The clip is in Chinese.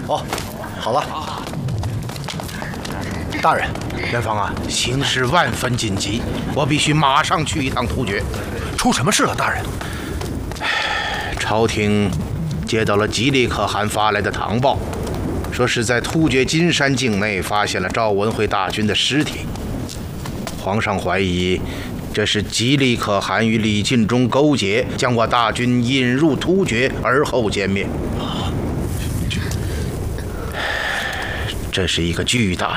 哦，好了。大人，元芳啊，形势万分紧急，我必须马上去一趟突厥。 出什么事了，大人？ 朝廷接到了吉利可汗发来的唐报，说是在突厥金山境内发现了赵文慧大军的尸体。皇上怀疑这是吉利可汗与李进忠勾结，将我大军引入突厥，而后歼灭。这是一个巨大